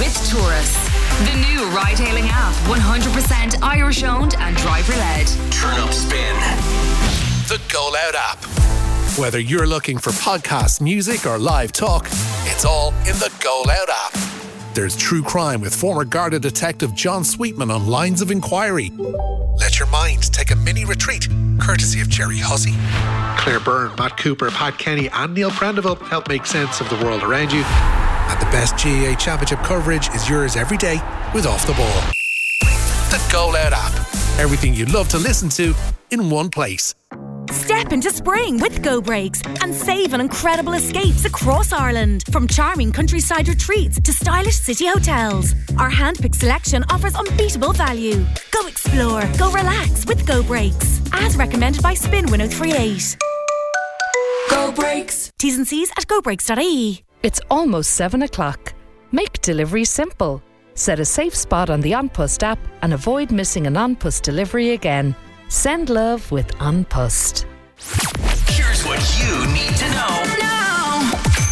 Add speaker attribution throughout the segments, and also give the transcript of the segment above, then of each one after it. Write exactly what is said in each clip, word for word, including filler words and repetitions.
Speaker 1: with Taurus. The new ride-hailing app, one hundred percent Irish-owned and driver-led.
Speaker 2: Turn up Spin. The Go Loud app. Whether you're looking for podcasts, music or live talk, it's all in the Go Loud app. There's true crime with former Garda detective John Sweetman on Lines of Inquiry. Let your mind take a mini retreat, courtesy of Jerry Hussey. Claire Byrne, Matt Cooper, Pat Kenny and Neil Prendeville help make sense of the world around you. And the best G A A Championship coverage is yours every day with Off the Ball. The Go Loud app. Everything you'd love to listen to in one place.
Speaker 3: Step into spring with Go Breaks and save on incredible escapes across Ireland. From charming countryside retreats to stylish city hotels. Our hand-picked selection offers unbeatable value. Go explore, go relax with Go Breaks. As recommended by Spin one oh three eight. Go Breaks. T's and C's at go breaks dot I E.
Speaker 4: It's almost seven o'clock. Make delivery simple. Set a safe spot on the An Post app and avoid missing an An Post delivery again. Send love with An Post.
Speaker 2: Here's what you need to know now.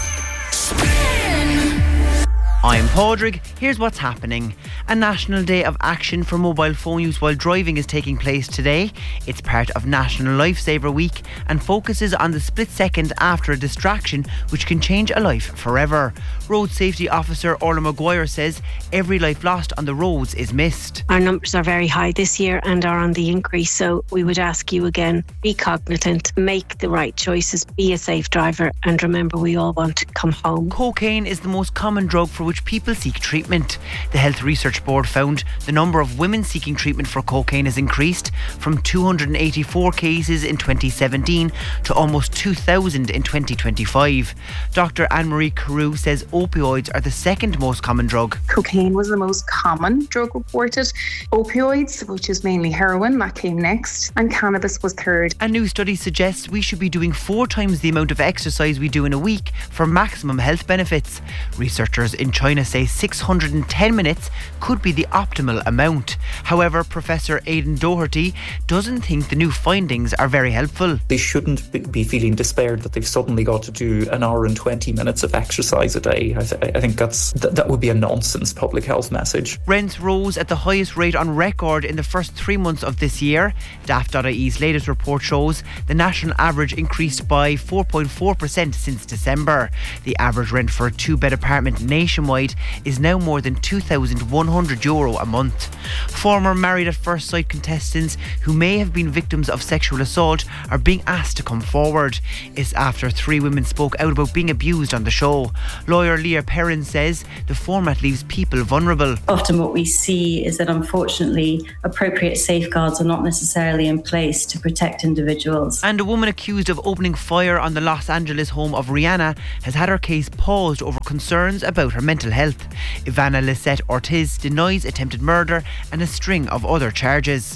Speaker 2: Spin.
Speaker 5: I'm Padraig. Here's what's happening. A National Day of Action for Mobile Phone Use While Driving is taking place today. It's part of National Lifesaver Week and focuses on the split second after a distraction which can change a life forever. Road Safety Officer Orla Maguire says every life lost on the roads is missed.
Speaker 6: Our numbers are very high this year and are on the increase, so we would ask you again, be cognizant, make the right choices, be a safe driver, and remember we all want to come home.
Speaker 5: Cocaine is the most common drug for which people seek treatment. The Health Research Board found the number of women seeking treatment for cocaine has increased from two hundred eighty-four cases in twenty seventeen to almost two thousand in twenty twenty-five. Doctor Anne-Marie Carew says opioids are the second most common drug.
Speaker 7: Cocaine was the most common drug reported. Opioids, which is mainly heroin, that came next, and cannabis was third.
Speaker 5: A new study suggests we should be doing four times the amount of exercise we do in a week for maximum health benefits. Researchers in China say six hundred ten minutes could be the optimal amount. However, Professor Aidan Doherty doesn't think the new findings are very helpful.
Speaker 8: They shouldn't be feeling despaired that they've suddenly got to do an hour and twenty minutes of exercise a day. I, th- I think that's th- that would be a nonsense public health message.
Speaker 5: Rents rose at the highest rate on record in the first three months of this year. Daft dot I E's latest report shows the national average increased by four point four percent since December. The average rent for a two-bed apartment nationwide is now more than two thousand one hundred euro a month. Former Married at First Sight contestants who may have been victims of sexual assault are being asked to come forward. It's after three women spoke out about being abused on the show. Lawyer Leah Perrin says the format leaves people vulnerable.
Speaker 9: Often what we see is that unfortunately appropriate safeguards are not necessarily in place to protect individuals.
Speaker 5: And a woman accused of opening fire on the Los Angeles home of Rihanna has had her case paused over concerns about her mental health. Ivana Lisette Ortiz denies attempted murder and a string of other charges.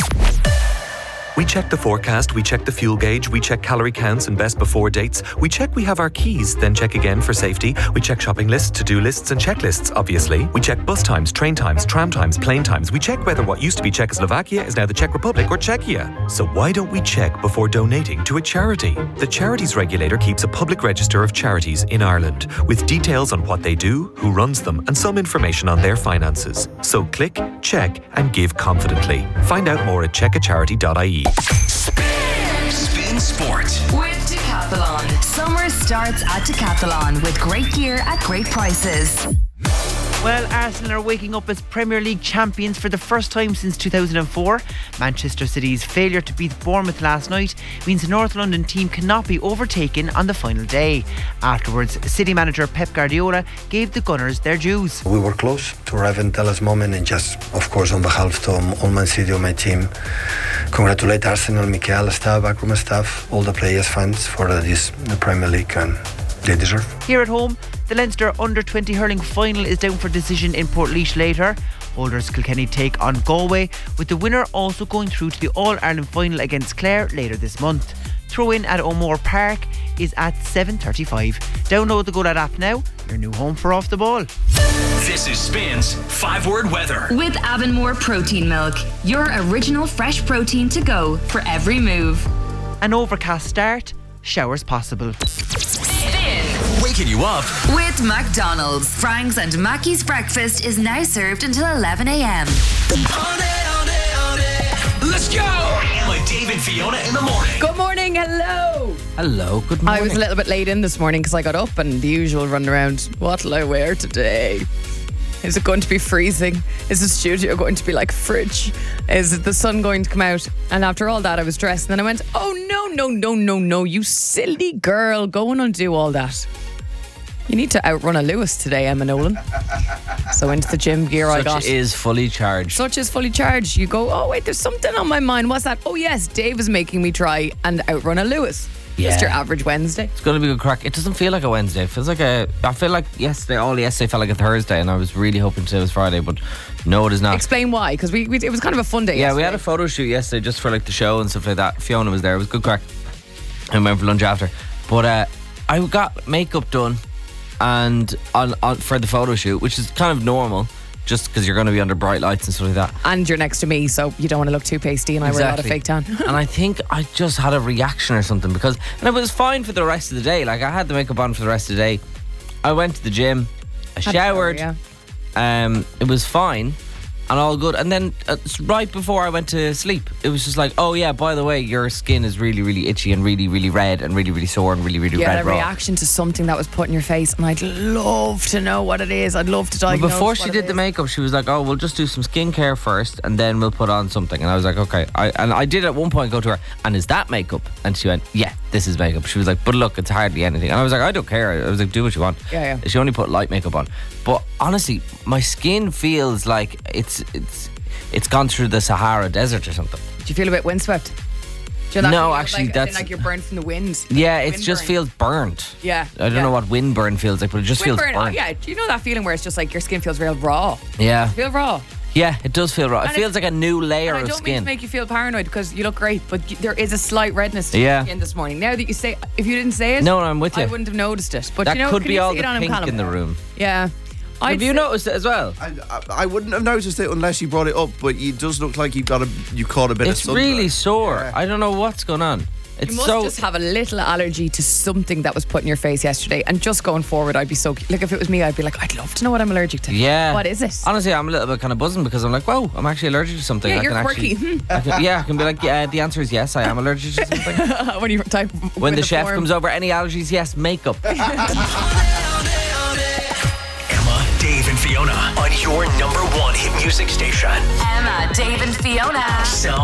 Speaker 10: We check the forecast, we check the fuel gauge, we check calorie counts and best before dates. We check we have our keys, then check again for safety. We check shopping lists, to-do lists and checklists, obviously. We check bus times, train times, tram times, plane times. We check whether what used to be Czechoslovakia is now the Czech Republic or Czechia. So why don't we check before donating to a charity? The Charities Regulator keeps a public register of charities in Ireland with details on what they do, who runs them and some information on their finances. So click, check and give confidently. Find out more at check a charity dot I E.
Speaker 2: Spin. Spin Sport.
Speaker 1: With Decathlon. Summer starts at Decathlon with great gear at great prices.
Speaker 5: Well, Arsenal are waking up as Premier League champions for the first time since two thousand four. Manchester City's failure to beat Bournemouth last night means the North London team cannot be overtaken on the final day. Afterwards, City manager Pep Guardiola gave the Gunners their dues.
Speaker 11: We were close to arriving at this moment, and just, of course, on behalf of all Man City, my team, congratulate Arsenal, Mikel, staff, backroom staff, all the players, fans for this Premier League, and they deserve.
Speaker 5: Here at home, the Leinster under twenty hurling final is down for decision in Portlaoise later. Holders Kilkenny take on Galway, with the winner also going through to the All-Ireland final against Clare later this month. Throw-in at O'Moore Park is at seven thirty-five. Download the Go Loud app now, your new home for Off the Ball.
Speaker 2: This is Spin's five-word weather.
Speaker 1: With Avonmore Protein Milk, your original fresh protein to go for every move.
Speaker 5: An overcast start, showers possible.
Speaker 1: Spin.
Speaker 12: Waking you up
Speaker 1: with McDonald's. Frank's and Mackey's breakfast is now served until eleven a.m.
Speaker 12: Let's go! With Dave and Fiona in the morning.
Speaker 13: Good morning, hello.
Speaker 5: Hello, good morning.
Speaker 13: I was a little bit late in this morning because I got up and the usual run around. What'll I wear today? Is it going to be freezing? Is the studio going to be like fridge? Is the sun going to come out? And after all that, I was dressed and then I went, oh no, no, no, no, no, you silly girl, go and undo all that. You need to outrun a Lewis today, Emma Nolan. So into the gym gear
Speaker 14: Such
Speaker 13: I got.
Speaker 14: Such is fully charged.
Speaker 13: Such is fully charged. You go, oh wait, there's something on my mind. What's that? Oh yes, Dave is making me try and outrun a Lewis.
Speaker 14: Yeah.
Speaker 13: Just your average Wednesday.
Speaker 14: It's going to be a good crack. It doesn't feel like a Wednesday. It feels like a... I feel like yesterday, all yesterday felt like a Thursday, and I was really hoping today was Friday, but no, it is not.
Speaker 13: Explain why, because we, we it was kind of a fun day
Speaker 14: Yeah,
Speaker 13: yesterday.
Speaker 14: we had a photo shoot yesterday just for like the show and stuff like that. Fiona was there. It was a good crack. I went for lunch after. But uh, I got makeup done and on, on for the photo shoot, which is kind of normal, just because you're going to be under bright lights and stuff like that.
Speaker 13: And you're next to me, so you don't want to look too pasty, and
Speaker 14: exactly.
Speaker 13: I wear a lot of fake tan.
Speaker 14: And I think I just had a reaction or something because, and it was fine for the rest of the day. Like I had the makeup on for the rest of the day. I went to the gym, I showered,
Speaker 13: shower, yeah.
Speaker 14: um, it was fine and all good. And then uh, right before I went to sleep, it was just like, oh yeah, by the way, your skin is really, really itchy and really, really red and really, really sore and really, really
Speaker 13: you
Speaker 14: red
Speaker 13: had a
Speaker 14: raw.
Speaker 13: reaction to something that was put in your face, and I'd love to know what it is. I'd love to diagnose.
Speaker 14: But before
Speaker 13: what
Speaker 14: she
Speaker 13: it
Speaker 14: did the
Speaker 13: is.
Speaker 14: makeup, she was like, oh, we'll just do some skincare first and then we'll put on something. And I was like, okay. I, and I did at one point go to her, and is that makeup? And she went, yeah, this is makeup. She was like, but look, it's hardly anything. And I was like, I don't care. I was like, do what you want.
Speaker 13: Yeah, yeah.
Speaker 14: She only put light makeup on. But honestly, my skin feels like it's it's it's gone through the Sahara Desert or something.
Speaker 13: Do you feel a bit windswept? Do you know that
Speaker 14: No,
Speaker 13: feeling of,
Speaker 14: actually,
Speaker 13: like,
Speaker 14: that's-
Speaker 13: like you're burned from the wind.
Speaker 14: Yeah,
Speaker 13: Like
Speaker 14: it
Speaker 13: wind
Speaker 14: just
Speaker 13: burn.
Speaker 14: feels burnt.
Speaker 13: Yeah,
Speaker 14: I don't
Speaker 13: yeah.
Speaker 14: know what wind burn feels like, but it just
Speaker 13: Wind
Speaker 14: feels
Speaker 13: burn, oh,
Speaker 14: burnt.
Speaker 13: yeah. Do you know that feeling where it's just like your skin feels real raw?
Speaker 14: Yeah.
Speaker 13: Feel raw.
Speaker 14: Yeah, it does feel raw. It
Speaker 13: And
Speaker 14: feels like a new layer
Speaker 13: And I
Speaker 14: of
Speaker 13: don't mean
Speaker 14: skin.
Speaker 13: to make you feel paranoid because you look great, but y- there is a slight redness to
Speaker 14: Yeah.
Speaker 13: your skin this morning. Now that you say, if you didn't say it,
Speaker 14: No, no, I'm with you.
Speaker 13: I wouldn't have noticed it. But
Speaker 14: that
Speaker 13: you know,
Speaker 14: could
Speaker 13: can
Speaker 14: be
Speaker 13: you
Speaker 14: all
Speaker 13: see
Speaker 14: the
Speaker 13: it on him,
Speaker 14: pink
Speaker 13: Callum?
Speaker 14: in the room.
Speaker 13: Yeah. I'd
Speaker 14: Have you
Speaker 13: say-
Speaker 14: noticed it as well?
Speaker 15: I, I, I wouldn't have noticed it unless you brought it up, but it does look like you've got a you caught a bit
Speaker 14: It's
Speaker 15: of sunburn.
Speaker 14: really sore.
Speaker 15: Yeah.
Speaker 14: I don't know what's going on. It's
Speaker 13: You must
Speaker 14: so.
Speaker 13: just have a little allergy to something that was put in your face yesterday. And just going forward, I'd be so... Like, if it was me, I'd be like, I'd love to know what I'm allergic to.
Speaker 14: Yeah.
Speaker 13: What is it?
Speaker 14: Honestly, I'm a little bit kind of buzzing because I'm like, whoa, I'm actually allergic to something.
Speaker 13: Yeah,
Speaker 14: I
Speaker 13: you're
Speaker 14: can
Speaker 13: quirky.
Speaker 14: Actually, I can, yeah, I can be like, yeah, the answer is yes, I am allergic to something.
Speaker 13: when you type...
Speaker 14: When the,
Speaker 13: the
Speaker 14: chef
Speaker 13: form.
Speaker 14: comes over, any allergies? Yes, makeup.
Speaker 12: Emma, Dave, and Fiona on your number one hit music station.
Speaker 1: Emma, Dave, and Fiona.
Speaker 12: So